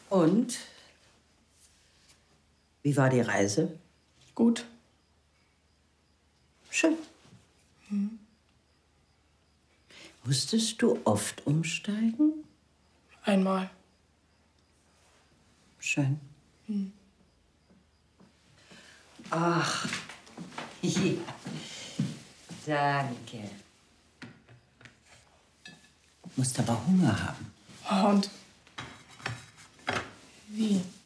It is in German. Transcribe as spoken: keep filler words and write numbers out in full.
Und? Wie war die Reise? Gut. Schön. Hm. Musstest du oft umsteigen? Einmal. Schön. Hm. Ach, ja. Danke. Musst aber Hunger haben. Und? Wie?